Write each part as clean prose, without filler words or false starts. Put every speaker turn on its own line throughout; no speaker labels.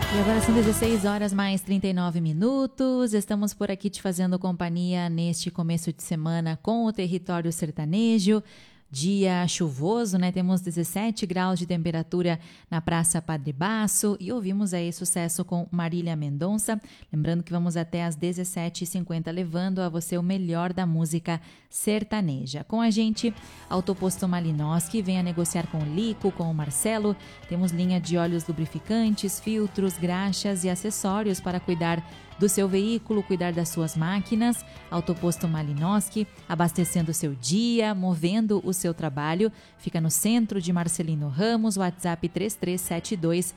E agora são 16 horas mais 39 minutos. Estamos por aqui te fazendo companhia neste começo de semana com o Território Sertanejo. Dia chuvoso, né? Temos 17 graus de temperatura na Praça Padre Basso e ouvimos aí sucesso com Marília Mendonça. Lembrando que vamos até às 17h50 levando a você o melhor da música sertaneja. Com a gente, Autoposto Malinowski, venha negociar com o Lico, com o Marcelo. Temos linha de óleos lubrificantes, filtros, graxas e acessórios para cuidar do seu veículo, cuidar das suas máquinas. Autoposto Malinowski, abastecendo o seu dia, movendo o seu trabalho. Fica no centro de Marcelino Ramos, WhatsApp 3372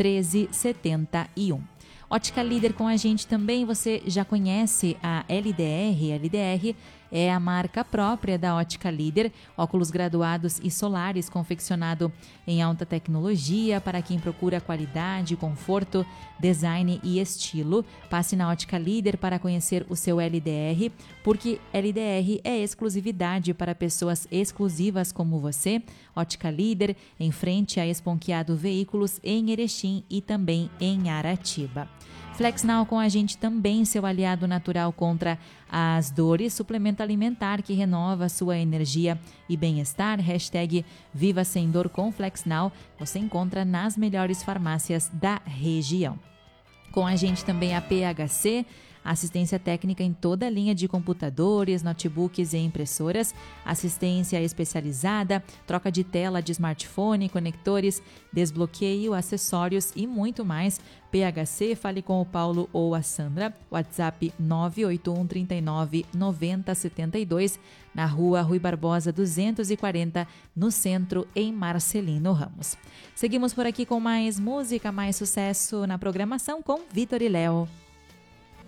1371. Ótica Líder com a gente também, você já conhece a LDR. LDR é a marca própria da Ótica Líder, óculos graduados e solares confeccionado em alta tecnologia para quem procura qualidade, conforto, design e estilo. Passe na Ótica Líder para conhecer o seu LDR, porque LDR é exclusividade para pessoas exclusivas como você. Ótica Líder, em frente a Esponquiado Veículos, em Erechim e também em Aratiba. Flexnal com a gente também, seu aliado natural contra as dores, suplemento alimentar que renova sua energia e bem-estar. Hashtag Viva Sem Dor com Flexnal, você encontra nas melhores farmácias da região. Com a gente também a PHC, assistência técnica em toda a linha de computadores, notebooks e impressoras, assistência especializada, troca de tela de smartphone, conectores, desbloqueio, acessórios e muito mais. PHC, fale com o Paulo ou a Sandra, WhatsApp 981 39 90 72, na rua Rui Barbosa 240, no centro, em Marcelino Ramos. Seguimos por aqui com mais música, mais sucesso na programação com Vitor e Léo.